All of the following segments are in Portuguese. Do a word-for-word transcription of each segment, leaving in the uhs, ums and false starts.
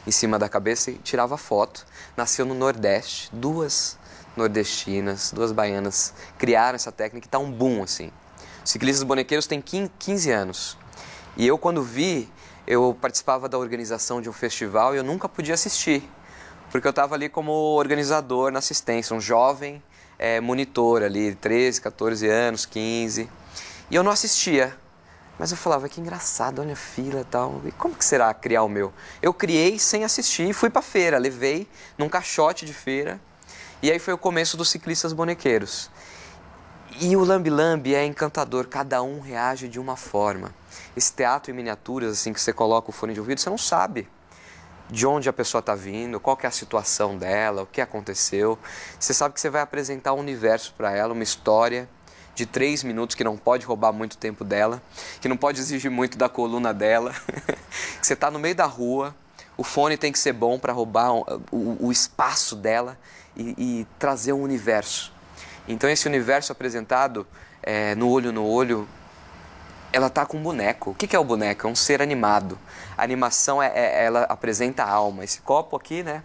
em cima da cabeça e tirava foto. Nasceu no Nordeste, duas nordestinas, duas baianas criaram essa técnica e tá um boom assim. Os ciclistas bonequeiros têm quinze anos. E eu, quando vi, eu participava da organização de um festival e eu nunca podia assistir, porque eu estava ali como organizador na assistência, um jovem é, monitor ali, treze, quatorze anos, quinze, e eu não assistia. Mas eu falava, que engraçado, olha a fila e tal, e como que será criar o meu? Eu criei sem assistir e fui para feira, levei num caixote de feira, e aí foi o começo dos ciclistas bonequeiros. E o lambe-lambe é encantador, cada um reage de uma forma. Esse teatro em miniaturas, assim, que você coloca o fone de ouvido, você não sabe de onde a pessoa está vindo, qual que é a situação dela, o que aconteceu. Você sabe que você vai apresentar um universo para ela, uma história de três minutos que não pode roubar muito tempo dela, que não pode exigir muito da coluna dela. Você está no meio da rua, o fone tem que ser bom para roubar o, o, o espaço dela e, e trazer um universo. Então esse universo apresentado é, no olho no olho, ela tá com um boneco. O que, que é o boneco? É um ser animado. A animação, é, é, ela apresenta a alma. Esse copo aqui, né?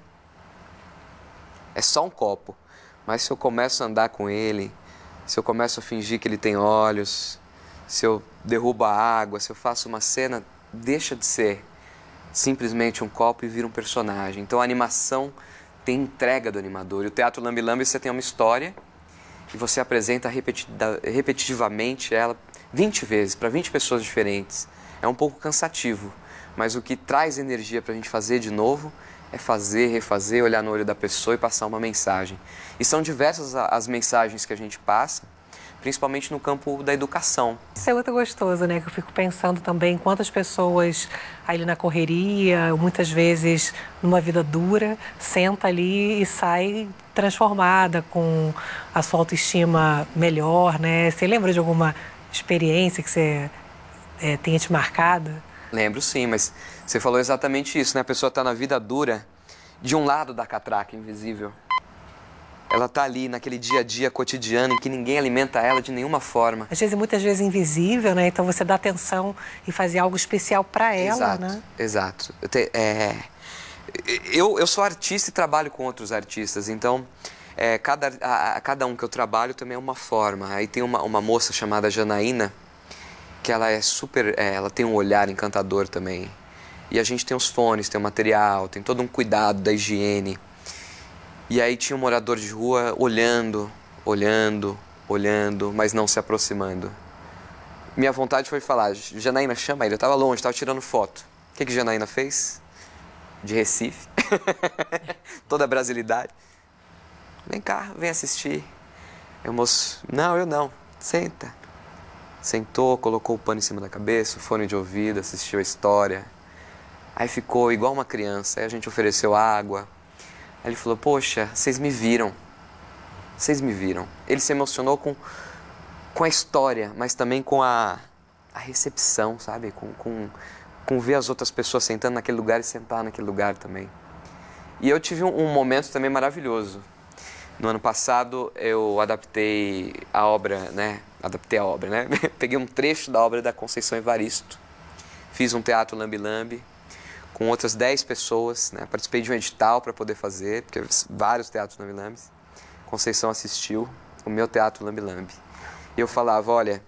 É só um copo. Mas se eu começo a andar com ele, se eu começo a fingir que ele tem olhos, se eu derrubo a água, se eu faço uma cena, deixa de ser simplesmente um copo e vira um personagem. Então a animação tem entrega do animador. E o Teatro Lambe-Lambe, você tem uma história e você apresenta repetitivamente ela vinte vezes, para vinte pessoas diferentes. É um pouco cansativo, mas o que traz energia para a gente fazer de novo é fazer, refazer, olhar no olho da pessoa e passar uma mensagem. E são diversas as mensagens que a gente passa, principalmente no campo da educação. Isso é muito gostoso, né? Que eu fico pensando também quantas pessoas ali na correria, muitas vezes numa vida dura, senta ali e sai transformada, com a sua autoestima melhor, né? Você lembra de alguma experiência que você é, tenha te marcado? Lembro sim, mas você falou exatamente isso, né? A pessoa está na vida dura, de um lado da catraca invisível. Ela está ali naquele dia a dia cotidiano em que ninguém alimenta ela de nenhuma forma. Às vezes, muitas vezes invisível, né? Então você dá atenção e fazer algo especial para ela, exato, né? Exato. Eu, te, é... eu, eu sou artista e trabalho com outros artistas, então é, cada, a, a, cada um que eu trabalho também é uma forma. Aí tem uma, uma moça chamada Janaína, que ela é super, é, ela tem um olhar encantador também. E a gente tem os fones, tem o material, tem todo um cuidado da higiene. E aí tinha um morador de rua olhando, olhando, olhando, mas não se aproximando. Minha vontade foi falar, Janaína, chama ele. Eu estava longe, estava tirando foto. O que que Janaína fez? De Recife. Toda a brasilidade. Vem cá, vem assistir. Eu, moço, não, eu não. Senta. Sentou, colocou o pano em cima da cabeça, o fone de ouvido, assistiu a história. Aí ficou igual uma criança. Aí a gente ofereceu água. Aí ele falou, poxa, vocês me viram. Vocês me viram. Ele se emocionou com, com a história, mas também com a, a recepção, sabe? Com, com, com ver as outras pessoas sentando naquele lugar e sentar naquele lugar também. E eu tive um, um momento também maravilhoso. No ano passado eu adaptei a obra, né? Adaptei a obra, né? Peguei um trecho da obra da Conceição Evaristo. Fiz um teatro lambe-lambe com outras dez pessoas, né? Participei de um edital para poder fazer, porque vários teatros lambe-lambes. Conceição assistiu o meu teatro lambe-lambe. E eu falava, olha,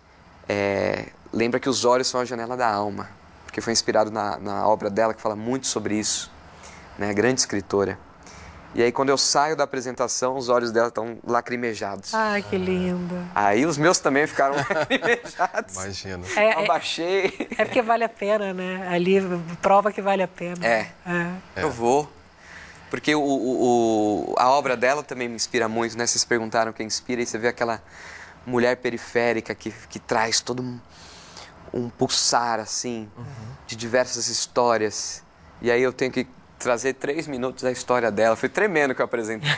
é, lembra que os olhos são a janela da alma, porque foi inspirado na, na obra dela, que fala muito sobre isso, né? Grande escritora. E aí, quando eu saio da apresentação, os olhos dela estão lacrimejados. Ai, que lindo. Aí os meus também ficaram lacrimejados. Imagina. É, eu abaixei. É porque vale a pena, né? Ali prova que vale a pena. É, é. eu vou. Porque o, o, o, a obra dela também me inspira muito, né? Vocês perguntaram quem inspira e você vê aquela mulher periférica que, que traz todo um, um pulsar, assim, uhum. de diversas histórias. E aí eu tenho que trazer três minutos da história dela. Foi tremendo que eu apresentei.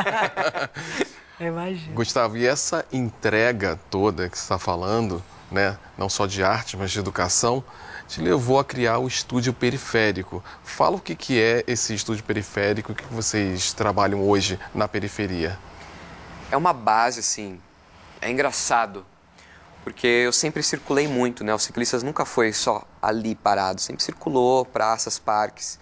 Eu imagino. Gustavo, e essa entrega toda que você está falando, né, não só de arte, mas de educação, te levou a criar o Estúdio Periférico. Fala o que, que é esse Estúdio Periférico, o que vocês trabalham hoje na periferia. É uma base, assim, é engraçado, porque eu sempre circulei muito, né? Os ciclistas nunca foi só ali parado, sempre circulou, praças, parques.